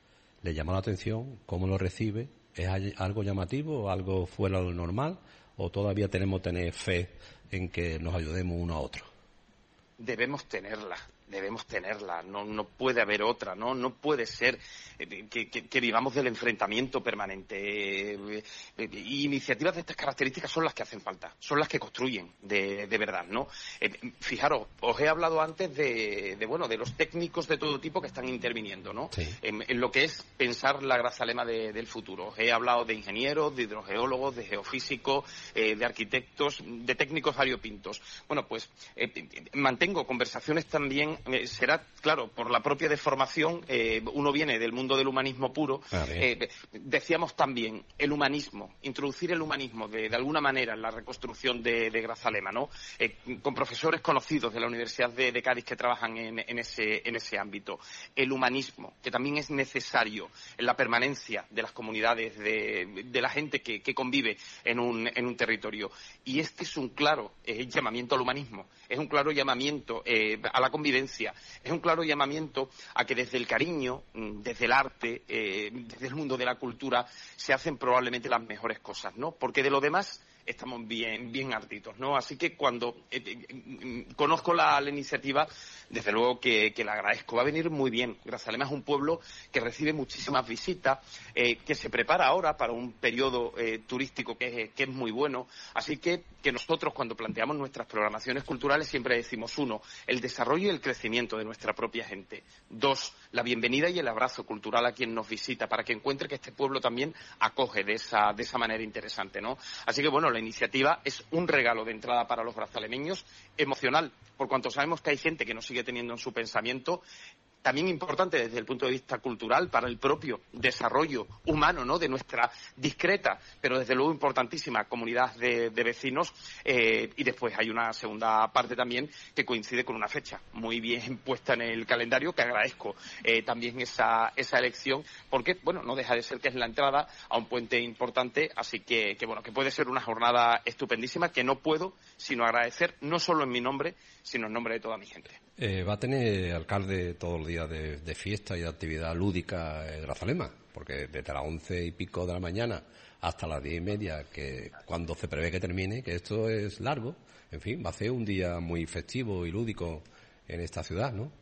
le llamó la atención cómo lo recibe. ¿Es algo llamativo o algo fuera de lo normal? ¿O todavía tenemos que tener fe en que nos ayudemos uno a otro? Debemos tenerla. Debemos tenerla, no, no puede haber otra, no, no puede ser eh, que, que, que vivamos del enfrentamiento permanente. Eh, eh, iniciativas de estas características son las que hacen falta, son las que construyen de, de verdad, ¿no? Eh, fijaros, os he hablado antes de, de, bueno, de los técnicos de todo tipo que están interviniendo, ¿no? Sí. En, en lo que es pensar la Grazalema de, del futuro. Os he hablado de ingenieros, de hidrogeólogos, de geofísicos, eh, de arquitectos, de técnicos variopintos. Bueno, pues eh, mantengo conversaciones también. Eh, será, claro, por la propia deformación, eh, uno viene del mundo del humanismo puro. Ah, eh, decíamos también el humanismo, introducir el humanismo de, de alguna manera en la reconstrucción de, de Grazalema, ¿no? Eh, con profesores conocidos de la Universidad de, de Cádiz que trabajan en, en, ese, en ese ámbito. El humanismo, que también es necesario en la permanencia de las comunidades, de, de la gente que, que convive en un, en un territorio. Y este es un claro eh, llamamiento al humanismo, es un claro llamamiento eh, a la convivencia. Es un claro llamamiento a que desde el cariño, desde el arte, eh, desde el mundo de la cultura, se hacen probablemente las mejores cosas, ¿no? Porque de lo demás estamos bien, bien hartitos, ¿no? Así que cuando eh, eh, conozco la, la iniciativa, desde luego que, que la agradezco. Va a venir muy bien. Grazalema es un pueblo que recibe muchísimas visitas, eh, que se prepara ahora para un periodo eh, turístico que es, que es muy bueno. Así que, que nosotros, cuando planteamos nuestras programaciones culturales, siempre decimos, uno, el desarrollo y el crecimiento de nuestra propia gente. Dos, la bienvenida y el abrazo cultural a quien nos visita, para que encuentre que este pueblo también acoge de esa, de esa manera interesante, ¿no? Así que, bueno, la iniciativa es un regalo de entrada para los grazalemeños, emocional, por cuanto sabemos que hay gente que nos sigue teniendo en su pensamiento, también importante desde el punto de vista cultural para el propio desarrollo humano, ¿no?, de nuestra discreta, pero desde luego importantísima comunidad de, de vecinos. Eh, y después hay una segunda parte también que coincide con una fecha muy bien puesta en el calendario, que agradezco eh, también esa, esa elección, porque, bueno, no deja de ser que es la entrada a un puente importante, así que, que bueno, que puede ser una jornada estupendísima que no puedo sino agradecer, no solo en mi nombre, sino en nombre de toda mi gente. Eh, va a tener, alcalde, todos los días de, de fiesta y de actividad lúdica en Grazalema, porque desde las once y pico de la mañana hasta las diez y media, que cuando se prevé que termine, que esto es largo, en fin, va a ser un día muy festivo y lúdico en esta ciudad, ¿no?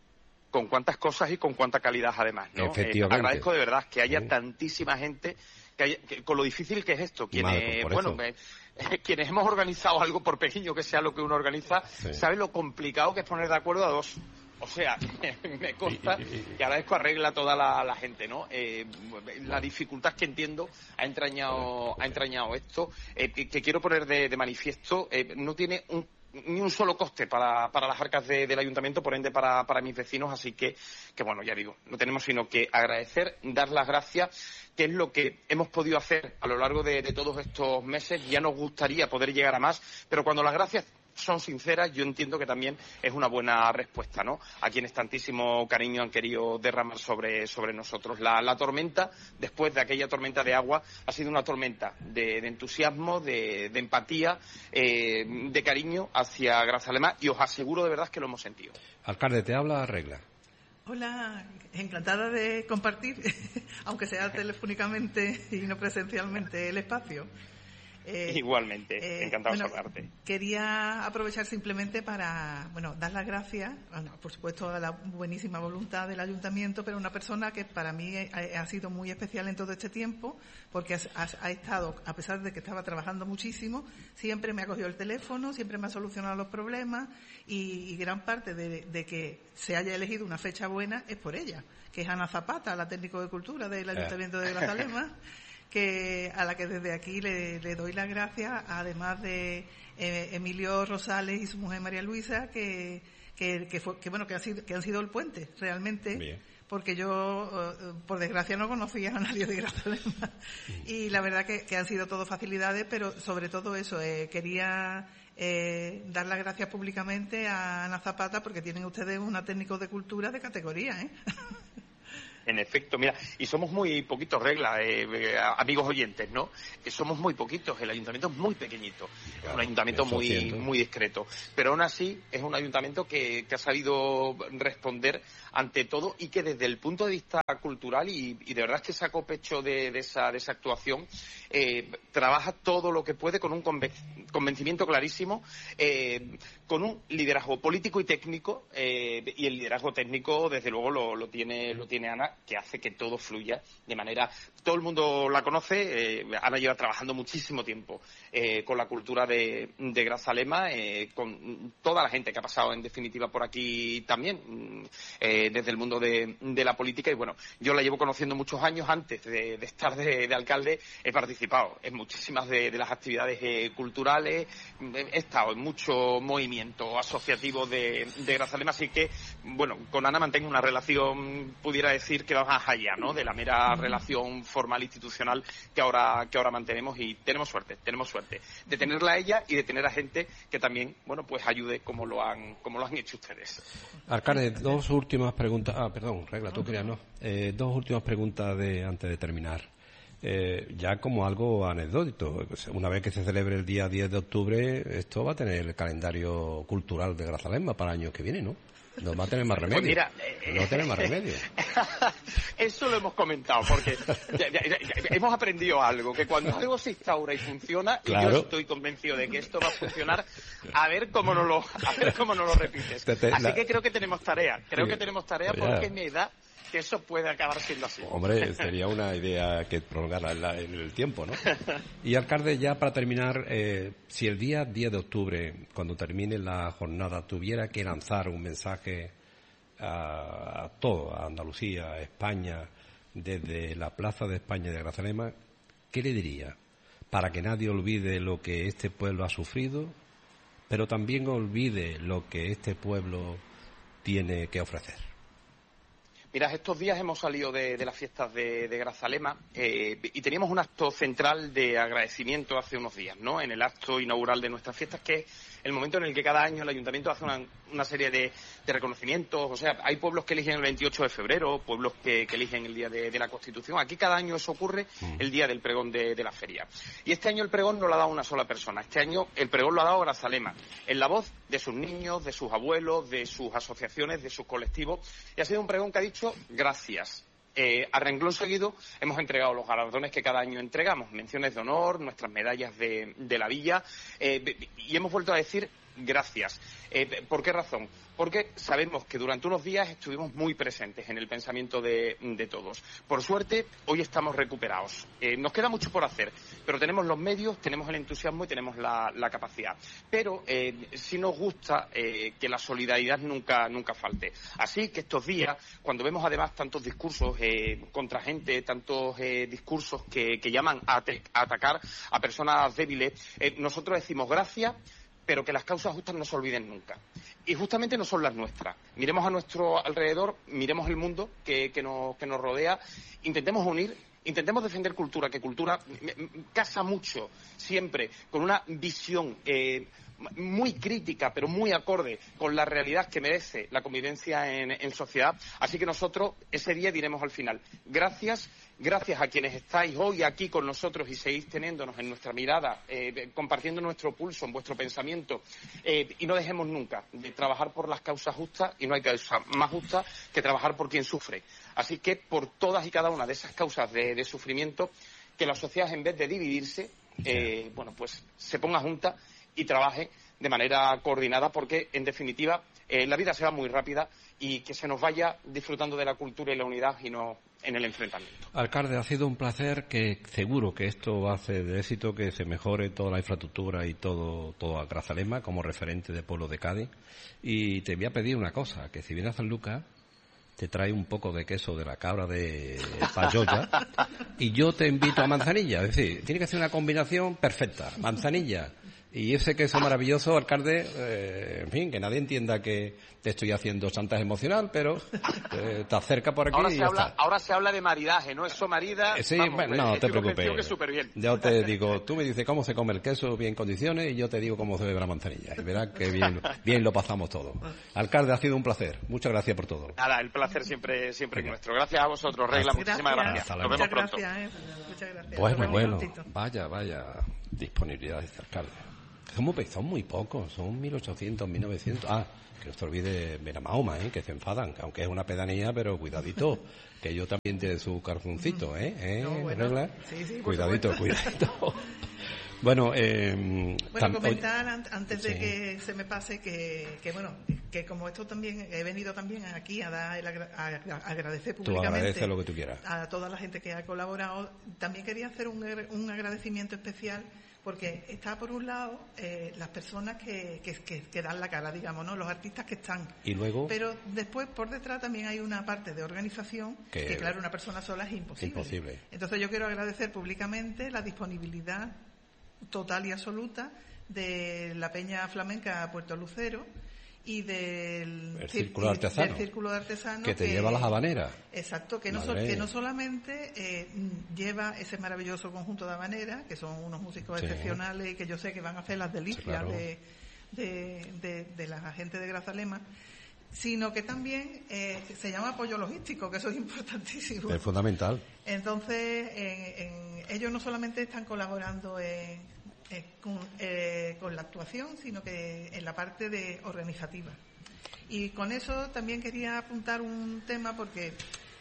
Con cuántas cosas y con cuánta calidad, además, ¿no? Efectivamente. Eh, agradezco de verdad que haya sí. tantísima gente, que haya, que, con lo difícil que es esto, quienes, Mal, bueno, eh, quienes hemos organizado algo, por pequeño que sea lo que uno organiza, sí. saben lo complicado que es poner de acuerdo a dos. O sea, me consta que agradezco arregla toda la, la gente, ¿no? Eh, la dificultad que entiendo ha entrañado, ha entrañado esto, eh, que, que quiero poner de, de manifiesto, eh, no tiene un ni un solo coste para, para las arcas de, del ayuntamiento, por ende para, para mis vecinos, así que, que bueno, ya digo, no tenemos sino que agradecer, dar las gracias, que es lo que hemos podido hacer a lo largo de, de todos estos meses. Ya nos gustaría poder llegar a más, pero cuando las gracias son sinceras, yo entiendo que también es una buena respuesta, ¿no?, a quienes tantísimo cariño han querido derramar sobre, sobre nosotros. La, la tormenta, después de aquella tormenta de agua, ha sido una tormenta de, de entusiasmo, de, de empatía, eh, de cariño hacia Grazalema, y os aseguro de verdad que lo hemos sentido. Alcalde, te habla Regla. Hola, encantada de compartir, aunque sea telefónicamente y no presencialmente, el espacio. Eh, Igualmente, eh, encantado de bueno, saludarte. Quería aprovechar simplemente para, bueno, dar las gracias, bueno, por supuesto, a la buenísima voluntad del ayuntamiento, pero una persona que para mí ha, ha sido muy especial en todo este tiempo, porque ha, ha estado, a pesar de que estaba trabajando muchísimo, siempre me ha cogido el teléfono, siempre me ha solucionado los problemas, y, y gran parte de, de que se haya elegido una fecha buena es por ella, que es Ana Zapata, la técnico de cultura del Ayuntamiento de Grazalema, que a la que desde aquí le, le doy las gracias, además de eh, Emilio Rosales y su mujer María Luisa, que que, que, fue, que bueno que, ha sido, que han sido el puente realmente. Bien. porque yo, por desgracia, no conocía a nadie de Grazalema. Y la verdad que, que han sido todo facilidades, pero sobre todo eso, eh, quería eh, dar las gracias públicamente a Ana Zapata, porque tienen ustedes una técnico de cultura de categoría, ¿eh? En efecto, mira, y somos muy poquitos, Regla, eh, eh, amigos oyentes, ¿no? Que somos muy poquitos, el ayuntamiento es muy pequeñito, claro, es un ayuntamiento muy muy discreto, pero aún así es un ayuntamiento que, que ha sabido responder ante todo y que desde el punto de vista cultural, y, y de verdad es que sacó pecho de, de, esa, de esa actuación, eh, trabaja todo lo que puede con un conven convencimiento clarísimo, eh, con un liderazgo político y técnico, eh, y el liderazgo técnico desde luego lo, lo tiene lo tiene Ana, que hace que todo fluya de manera... Todo el mundo la conoce, eh, Ana lleva trabajando muchísimo tiempo eh, con la cultura de, de Grazalema, eh, con toda la gente que ha pasado en definitiva por aquí también, eh, desde el mundo de, de la política, y bueno, yo la llevo conociendo muchos años. Antes de, de estar de, de alcalde he participado en muchísimas de, de las actividades eh, culturales, he estado en mucho movimiento asociativo de, de Grazalema, así que bueno, con Ana mantengo una relación, pudiera decir que va más allá, ¿no?, de la mera relación formal institucional que ahora que ahora mantenemos, y tenemos suerte, tenemos suerte de tenerla a ella y de tener a gente que también, bueno, pues ayude como lo han como lo han hecho ustedes. Alcalde, dos últimas preguntas. Ah, perdón, Regla, tú querías, no. Eh, dos últimas preguntas de antes de terminar. Eh, ya como algo anecdótico, una vez que se celebre el día diez de octubre, esto va a tener el calendario cultural de Grazalema para el año que viene, ¿no? No va a tener más remedio. Pues mira, eh, no va a tener más remedio. Eso lo hemos comentado, porque ya, ya, ya, hemos aprendido algo, que cuando algo se instaura y funciona, claro, y yo estoy convencido de que esto va a funcionar, a ver cómo nos lo, a ver cómo nos lo repites. Te, te, Así la... que creo que tenemos tarea, creo sí, que tenemos tarea pues porque ya. me da que eso puede acabar siendo así. Hombre, sería una idea que prolongara en, la, en el tiempo, ¿no? Y, alcalde, ya para terminar, eh, si el día diez de octubre, cuando termine la jornada, tuviera que lanzar un mensaje a, a todo, a Andalucía, a España, desde la Plaza de España de Grazalema, ¿qué le diría? Para que nadie olvide lo que este pueblo ha sufrido, pero también olvide lo que este pueblo tiene que ofrecer. Mira, estos días hemos salido de, de las fiestas de, de Grazalema eh, y teníamos un acto central de agradecimiento hace unos días, ¿no? En el acto inaugural de nuestras fiestas, que es el momento en el que cada año el ayuntamiento hace una, una serie de, de reconocimientos. O sea, hay pueblos que eligen el veintiocho de febrero, pueblos que, que eligen el día de, de la Constitución. Aquí cada año eso ocurre el día del pregón de, de la feria. Y este año el pregón no lo ha dado una sola persona. Este año el pregón lo ha dado Grazalema, en la voz de sus niños, de sus abuelos, de sus asociaciones, de sus colectivos. Y ha sido un pregón que ha dicho gracias. Eh, a renglón seguido hemos entregado los galardones que cada año entregamos, menciones de honor, nuestras medallas de, de la villa, eh, y hemos vuelto a decir gracias. Eh, ¿Por qué razón? Porque sabemos que durante unos días estuvimos muy presentes en el pensamiento de, de todos. Por suerte, hoy estamos recuperados. Eh, nos queda mucho por hacer, pero tenemos los medios, tenemos el entusiasmo y tenemos la, la capacidad. Pero eh, sí nos gusta eh, que la solidaridad nunca, nunca falte. Así que estos días, cuando vemos además tantos discursos eh, contra gente, tantos eh, discursos que, que llaman a, a atacar a personas débiles, eh, nosotros decimos gracias, pero que las causas justas no se olviden nunca. Y justamente no son las nuestras. Miremos a nuestro alrededor, miremos el mundo que, que, nos, que nos rodea, intentemos unir, intentemos defender cultura, que cultura casa mucho siempre con una visión eh, muy crítica, pero muy acorde con la realidad que merece la convivencia en, en sociedad. Así que nosotros ese día diremos al final, gracias, gracias a quienes estáis hoy aquí con nosotros y seguís teniéndonos en nuestra mirada, eh, compartiendo nuestro pulso, en vuestro pensamiento, eh, y no dejemos nunca de trabajar por las causas justas, y no hay causa más justa que trabajar por quien sufre. Así que por todas y cada una de esas causas de, de sufrimiento, que la sociedad, en vez de dividirse, eh, bueno, pues se ponga junta y trabaje de manera coordinada, porque en definitiva eh, la vida se va muy rápida, y que se nos vaya disfrutando de la cultura y la unidad y no en el enfrentamiento. Alcalde, ha sido un placer, que seguro que esto va a hacer de éxito, que se mejore toda la infraestructura y todo todo a Grazalema como referente de pueblo de Cádiz. Y te voy a pedir una cosa, que si vienes a San Lucas te trae un poco de queso de la cabra de Payoya y yo te invito a Manzanilla. Es decir, tiene que ser una combinación perfecta. Manzanilla Y ese queso maravilloso, alcalde, eh, en fin, que nadie entienda que te estoy haciendo chantaje emocional, pero eh, te acerca por aquí ahora y se ya habla, está. Ahora se habla de maridaje, ¿no? Eso marida... Eh, sí, vamos, bueno, no, es te que preocupes. que súper bien. Yo te digo, tú me dices cómo se come el queso, bien en condiciones, y yo te digo cómo se bebe la manzanilla. Y verás que bien, bien lo pasamos todo. Alcalde, ha sido un placer. Muchas gracias por todo. Nada, el placer siempre siempre es Venga. nuestro. Gracias a vosotros, Regla. Gracias. Muchísimas gracias. Hasta Nos luego. vemos Muchas pronto. gracias, ¿eh? Muchas gracias. Bueno, Nos vemos bueno, prontito. vaya, vaya disponibilidad de este alcalde. Son muy, son muy pocos, son mil ochocientos, mil novecientos. Ah, que no se olvide Benamahoma, ¿eh? Que se enfadan, aunque es una pedanía, pero cuidadito, que ellos también tienen su carjoncito, ¿eh? ¿Eh? No, bueno, ¿Regla? sí, sí, por Cuidadito, supuesto. cuidadito. Bueno, eh, Bueno, tam- comentar an- antes de sí. que se me pase que, que, bueno, que como esto también, he venido también aquí a dar el agra- a, a agradecer Tú públicamente agradeces lo que tú quieras. a toda la gente que ha colaborado. También quería hacer un, agra- un agradecimiento especial porque está por un lado eh, las personas que, que, que, que dan la cara, digamos, ¿no? Los artistas que están. Y luego, Pero después, por detrás, también hay una parte de organización Que- que, claro, una persona sola es imposible. Imposible. Entonces yo quiero agradecer públicamente la disponibilidad total y absoluta de la Peña Flamenca Puerto Lucero y del El cir- Círculo y Artesano, del Círculo de Artesanos que te lleva las habaneras. Exacto, que no, sol- Madre. que no solamente eh, mm, lleva ese maravilloso conjunto de habaneras, que son unos músicos Sí. excepcionales y que yo sé que van a hacer las delicias Sí, claro. de, de, de, de la gente de Grazalema, sino que también eh, se llama apoyo logístico, que eso es importantísimo. Es fundamental. Entonces, en- en- ellos no solamente están colaborando en- en- con, eh, con la actuación, sino que en la parte de organizativa. Y con eso también quería apuntar un tema porque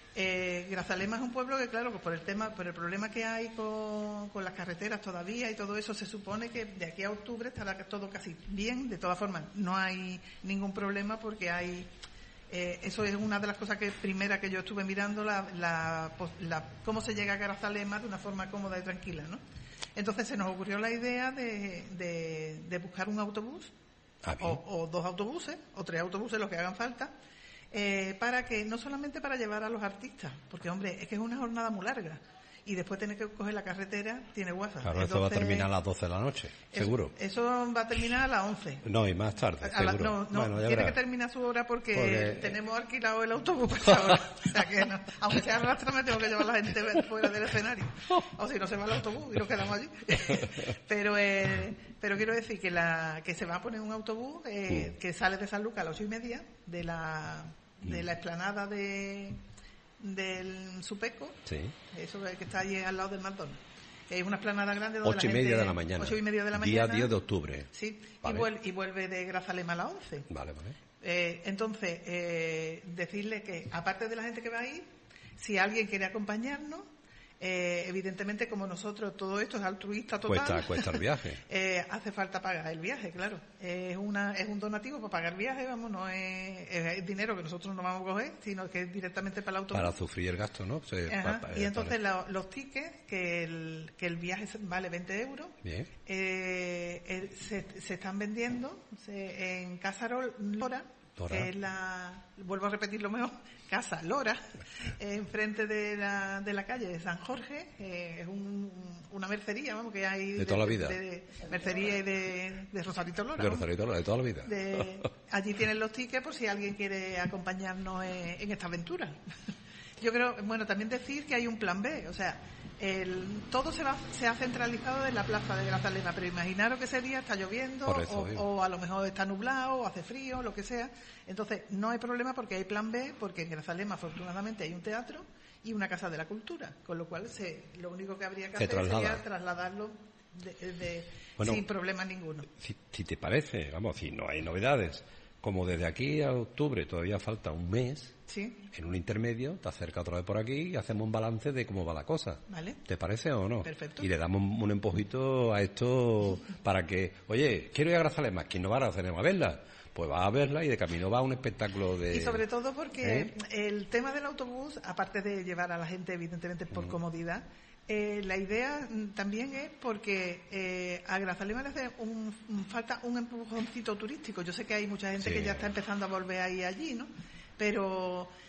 eh, Grazalema es un pueblo que, claro, pues por el tema, por el problema que hay con, con las carreteras todavía y todo eso, se supone que de aquí a octubre estará todo casi bien. De todas formas, no hay ningún problema porque hay Eh, eso es una de las cosas que primera que yo estuve mirando, la, la, la, cómo se llega a Grazalema de una forma cómoda y tranquila, ¿no? Entonces se nos ocurrió la idea de, de, de buscar un autobús, Ah, bien. o, o dos autobuses, o tres autobuses, los que hagan falta, eh, para que, no solamente para llevar a los artistas, porque, hombre, es que es una jornada muy larga, y después tener que coger la carretera, tiene WhatsApp. Claro, esto va a terminar a las doce de la noche, eso, seguro. Eso va a la a las once. No, y más tarde, A la- seguro. no, no, Bueno, ya tiene verás. que terminar su hora porque, Porque- tenemos alquilado el autobús para esa hora. O sea que no, aunque sea arrastra, me tengo que llevar a la gente fuera del escenario. O si no, se va el autobús y nos quedamos allí. Pero eh, pero quiero decir que la que se va a poner un autobús eh, Mm. que sale de San Lucas a las ocho y media de la de la explanada de del Supeco, Sí. eso que está allí al lado del McDonald's. Es una explanada grande donde Ocho y la gente, media de la mañana. Ocho y media de la Día mañana. diez de octubre. Sí, Vale. y, vuel- y vuelve de Grazalema a las once. Vale, vale. Eh, entonces, eh, decirle que, aparte de la gente que va a ir, si alguien quiere acompañarnos, eh, evidentemente, como nosotros, todo esto es altruista total. Cuesta, cuesta el viaje. eh, hace falta pagar el viaje, claro. Es una es un donativo para pagar viaje, vamos, no es, es dinero que nosotros no vamos a coger, sino que es directamente para el autobús. Para sufrir el gasto, ¿no? Se- Ajá, pa- pa- y entonces para- la- los tickets, que el, que el viaje vale veinte euros, Bien. eh, eh, se, se están vendiendo se- en Casa Ro- Lora, Lora. que es la, vuelvo a repetirlo mejor, Casa Lora, eh, enfrente de la, de la calle de San Jorge, eh, es un, una mercería, vamos, que hay De toda la vida. de, mercería y de, de Rosarito Lora. De vamos. Rosarito, de toda la vida. De- allí tienen los tickets por si alguien quiere acompañarnos en, en esta aventura. Yo creo, bueno, también decir que hay un plan B, o sea, el, todo se va, se ha centralizado en la plaza de Grazalema, pero imaginaros que ese día está lloviendo Por eso o, digo. o a lo mejor está nublado o hace frío, lo que sea. Entonces, no hay problema porque hay plan B, porque en Grazalema afortunadamente hay un teatro y una casa de la cultura, con lo cual se, lo único que habría que Se hacer traslada. sería trasladarlo de- de- Bueno, sin problema ninguno. Si, si te parece, vamos, si no hay novedades, como desde aquí a octubre todavía falta un mes, ¿Sí? en un intermedio te acercas otra vez por aquí y hacemos un balance de cómo va la cosa. ¿Vale? ¿Te parece o no? Perfecto. Y le damos un, un empujito a esto para que, oye, quiero ir a Grazalema, ¿quién no va a Grazalema a verla? Pues va a verla y de camino va a un espectáculo de... Y sobre todo porque ¿Eh? el tema del autobús, aparte de llevar a la gente evidentemente por comodidad, eh, la idea mm, también es porque eh, a Grazalema le hace un, un- falta un empujoncito turístico. Yo sé que hay mucha gente Sí. que ya está empezando a volver a ir allí, ¿no? Pero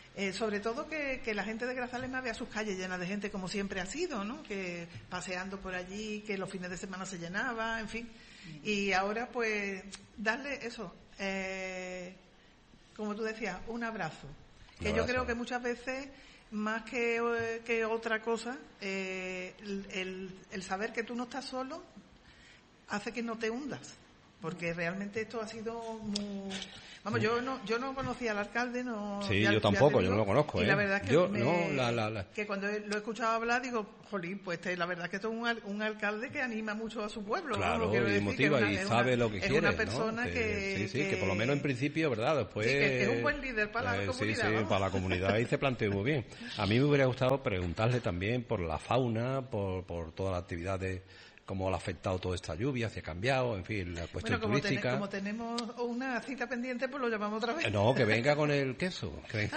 Eh, sobre todo que, que la gente de Grazalema vea sus calles llenas de gente como siempre ha sido, ¿no? Que paseando por allí, que los fines de semana se llenaba, en fin. Y ahora pues darle eso, eh, como tú decías, un abrazo. Que un abrazo. Yo creo que muchas veces, más que, que otra cosa, eh, el, el, el saber que tú no estás solo hace que no te hundas. Porque realmente esto ha sido muy... Vamos, yo no yo no conocía al alcalde, no... Sí, ya, yo tampoco, digo, yo no lo conozco, y ¿eh? la verdad es que, yo, me, no, la, la, la. que cuando lo he escuchado hablar, digo, jolín, pues este, la verdad es que esto es un, un alcalde que anima mucho a su pueblo. Claro, ¿no? y motiva una, y sabe una, lo que es quiere, una persona ¿no? que, que, sí, sí, que... que por lo menos en principio, ¿verdad? Después... Sí, que, que es un buen líder para eh, la comunidad. Sí, sí, ¿no? para la comunidad y se planteó muy bien. A mí me hubiera gustado preguntarle también por la fauna, por, por todas las actividades... cómo le ha afectado toda esta lluvia, si ha cambiado, en fin, la cuestión bueno, como turística. Ten, como tenemos una cita pendiente, pues lo llamamos otra vez. No, que venga con el queso. Que venga.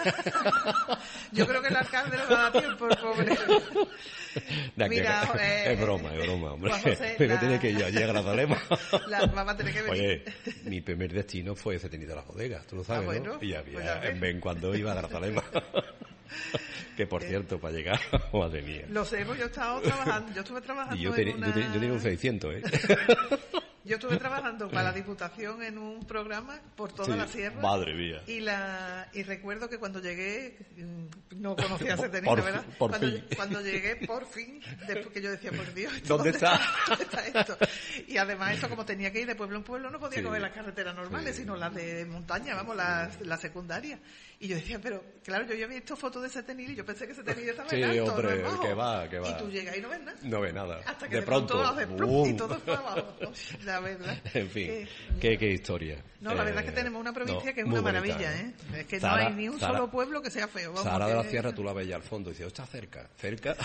Yo creo que el alcalde no va a dar tiempo, el pobre. Nah, Mira, que, eh, es broma, es broma, hombre. José, Pero la... tiene que ir allí a Grazalema. La mamá va a tener que venir. Oye, mi primer destino fue ese tenido de las bodegas, tú lo sabes, ah, bueno, ¿no? Y había, pues en vez cuando iba a Grazalema. Que por cierto, para llegar, madre mía. Lo sé, pues yo he estado trabajando, yo estuve trabajando y yo, ten, en una... yo, ten, yo tenía un seiscientos, ¿eh? Yo estuve trabajando para la Diputación en un programa por toda sí, la sierra. Madre mía. Y la y recuerdo que cuando llegué, no conocía a ese técnico, por, ¿verdad? Por cuando, fin. cuando llegué, por fin, después que yo decía, por Dios, ¿dónde, ¿dónde está? ¿dónde está esto? Y además eso, como tenía que ir de pueblo en pueblo, no podía sí. coger las carreteras normales, sí. sino las de montaña, vamos, las la secundarias. Y yo decía, pero claro, yo ya había visto fotos de ese tenil y yo pensé que ese tenil estaba sí, en alto, hombre, no que va, que va. Y tú llegas y no ves nada. No ves nada. Hasta que de, de pronto, pronto haces plum, y todo fue abajo. La verdad. En fin, que, qué, qué historia. No, la eh, verdad es que tenemos una provincia no, que es una bonita, maravilla, ¿eh? ¿eh? Es que Zara, no hay ni un Zara, solo pueblo que sea feo. Vamos, Zara de que... la Sierra, tú la ves ya al fondo y dices, está cerca, cerca.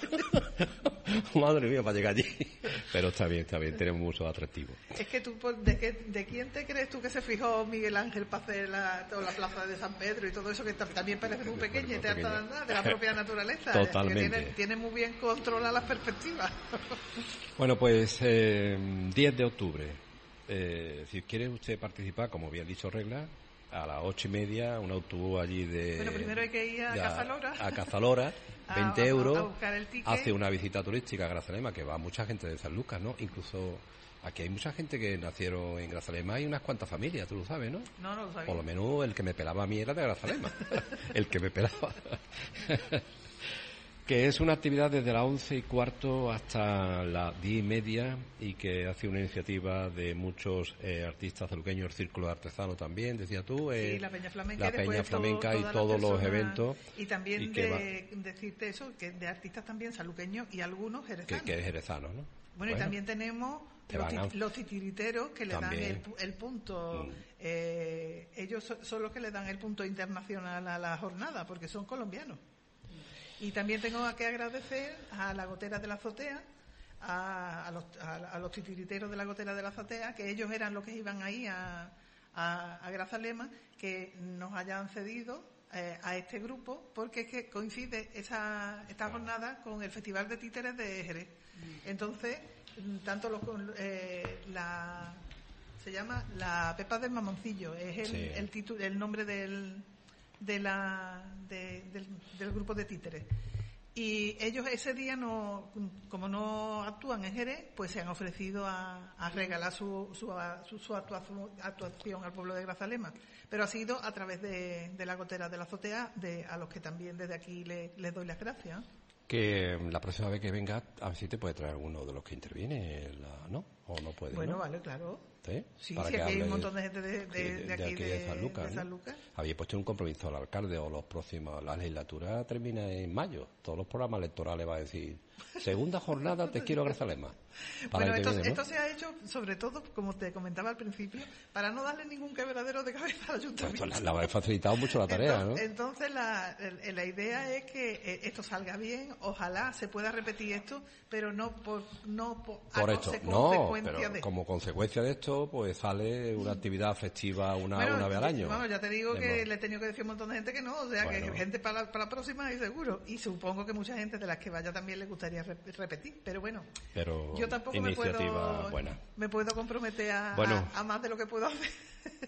Madre mía, para llegar allí. Pero está bien, está bien, tenemos muchos atractivos. Es que tú, ¿de, qué, ¿de quién te crees tú que se fijó Miguel Ángel para hacer la, toda la plaza de San Pedro y todo eso que también parece muy pequeña y te harta de andar, de la propia naturaleza? Totalmente. Que tiene, tiene muy bien controladas las perspectivas. Bueno, pues eh, diez de octubre. Eh, si quiere usted participar, como bien dicho regla, a las ocho y media, un autobús allí de... Bueno, primero hay que ir a de, Cazalora. A Cazalora, veinte a, euros, a buscar el ticket. hace una visita turística a Grazalema, que va mucha gente de San Lucas, ¿no? Incluso aquí hay mucha gente que nacieron en Grazalema y unas cuantas familias, tú lo sabes, ¿no? No, no lo sabía. Por lo menos el que me pelaba a mí era de Grazalema, el que me pelaba. Que es una actividad desde las once y cuarto hasta las diez y media y que hace una iniciativa de muchos eh, artistas zaluqueños, el Círculo de Artesanos también, decía tú. Eh, sí, la Peña Flamenca, la Peña Flamenca todo, y todos los eventos. Y también y de, decirte eso, que de artistas también saluqueños y algunos jerezanos. Que, que es jerezano, ¿no? Bueno, bueno, y también tenemos los, tit, a... los titiriteros que le también. dan el, el punto. Mm. Eh, ellos son, son los que le dan el punto internacional a la jornada, porque son colombianos. Y también tengo que agradecer a la Gotera de la Azotea, a, a, los, a, a los titiriteros de la Gotera de la Azotea, que ellos eran los que iban ahí a, a, a Grazalema, que nos hayan cedido eh, a este grupo, porque es que coincide esa, esta jornada con el Festival de Títeres de Jerez. Entonces, tanto los, eh, la... se llama la Pepa del Mamoncillo, es el, sí. el, título, el nombre del... de la de, del, del grupo de títeres, y ellos ese día no, como no actúan en Jerez, pues se han ofrecido a, a regalar su su, su, su actuación, actuación al pueblo de Grazalema, pero ha sido a través de, de la Gotera de la Azotea, de a los que también desde aquí les le doy las gracias. Que la próxima vez que venga, a ver si te puede traer alguno de los que interviene, la, ¿no? O no puede. Bueno, ¿no? vale, claro. ¿Sí? Sí, sí, aquí hay un montón de gente de, de, de, de aquí, de, de, de San Lucas. De San Lucas. ¿No? Había puesto un compromiso al alcalde o los próximos. La legislatura termina en mayo. Todos los programas electorales va a decir: segunda jornada, te quiero a Grazalema. Bueno, esto, viene, ¿no? esto se ha hecho, sobre todo, como te comentaba al principio, para no darle ningún quebradero de cabeza al ayuntamiento. Pues la, la ha facilitado mucho la tarea, entonces, ¿no? Entonces, la, la idea es que esto salga bien, ojalá se pueda repetir esto, pero no por no por, por esto, no, pero de... como consecuencia de esto, pues sale una actividad festiva una, bueno, una vez al año. Bueno, ya te digo que modo. le he tenido que decir a un montón de gente que no, o sea, bueno. que gente para la, para la próxima hay seguro, y supongo que mucha gente de las que vaya también le gustaría re repetir, pero bueno, pero yo tampoco me puedo, buena. me puedo comprometer a, bueno, a, a más de lo que puedo hacer.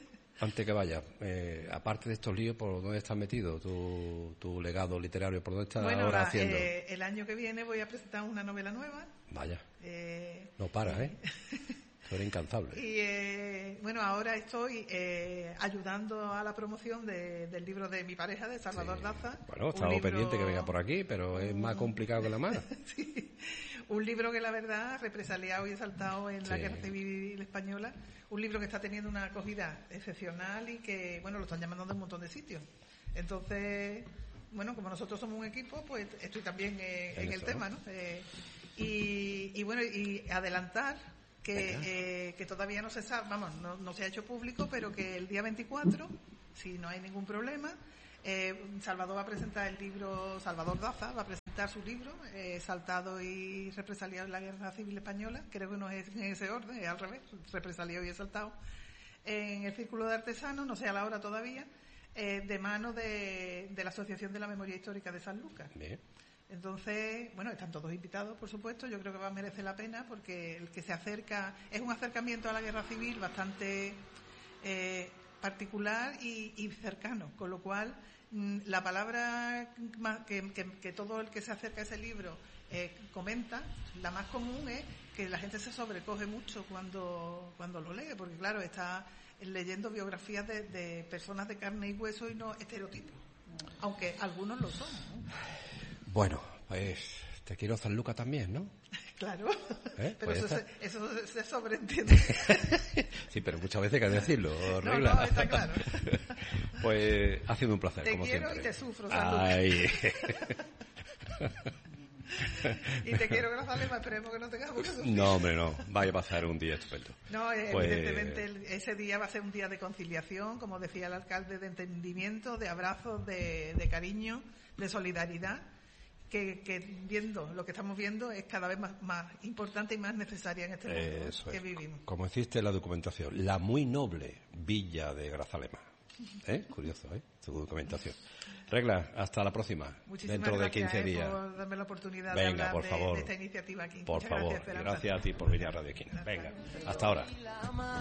antes que vaya, eh, aparte de estos líos, ¿por dónde estás metido? ¿Tu, tu legado literario, por dónde estás bueno, ahora la, haciendo? Eh, el año que viene voy a presentar una novela nueva. Vaya. Eh, no paras, ¿eh? Tú eres incansable. Y eh, bueno, ahora estoy eh, ayudando a la promoción de, del libro de mi pareja, de Salvador Sí. Daza. Bueno, estaba libro... pendiente que venga por aquí, pero es más complicado que la mano. Sí. Un libro que la verdad represaliado y exaltado en la Sí. Guerra Civil Española. Un libro que está teniendo una acogida excepcional y que, bueno, lo están llamando de un montón de sitios. Entonces, bueno, como nosotros somos un equipo, pues estoy también eh, en, en el tema, ¿no? Eh, y, y bueno, y adelantar que, eh, que todavía no se sabe, vamos, no, no se ha hecho público, pero que el día veinticuatro, si no hay ningún problema, eh, Salvador va a presentar el libro, Salvador Daza va a presentar su libro, eh, Saltado y represaliado en la Guerra Civil Española, creo que no es en ese orden, es al revés, represaliado y exaltado, en el Círculo de Artesanos, no sé a la hora todavía, eh, de mano de, de la Asociación de la Memoria Histórica de San Lucas. Bien. Entonces, bueno, están todos invitados, por supuesto. Yo creo que va a merecer la pena porque el que se acerca es un acercamiento a la guerra civil bastante eh, particular y, y cercano, con lo cual mmm, la palabra que, que, que todo el que se acerca a ese libro eh, comenta, la más común es que la gente se sobrecoge mucho cuando, cuando lo lee, porque claro, está leyendo biografías de, de personas de carne y hueso y no estereotipos, aunque algunos lo son, ¿no? Bueno, pues te quiero San Lucas también, ¿no? Claro, ¿Eh? pero Pues eso, está... se, eso se sobreentiende. Sí, pero muchas veces hay que decirlo, no, Regla. no, está claro. Pues ha sido un placer, te como quiero siempre. y te sufro, San Lucas. Ay. Y te quiero, Grazalema, esperemos que no tengamos que sufrir. No, hombre, no. Vaya a pasar un día estupendo. No, Pues... evidentemente el, ese día va a ser un día de conciliación, como decía el alcalde, de entendimiento, de abrazos, de, de cariño, de solidaridad. Que, que viendo lo que estamos viendo es cada vez más, más importante y más necesaria en este mundo Eso que es. vivimos. Como existe en la documentación, la muy noble villa de Grazalema. ¿Eh? Curioso, ¿eh? Tu documentación. Regla, hasta la próxima. Muchísimas dentro de gracias, quince eh, días. por darme la oportunidad Venga, de hablar por de, favor. de esta iniciativa aquí. Por Muchas favor, gracias, Esperanza. gracias a ti por venir a Radio Esquina. Venga, hasta ahora.